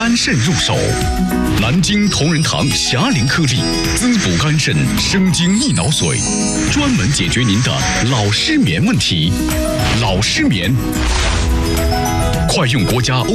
肝肾入手，南京同仁堂霞灵颗粒滋补肝肾、生津益脑髓，专门解决您的老失眠问题。老失眠，快用国家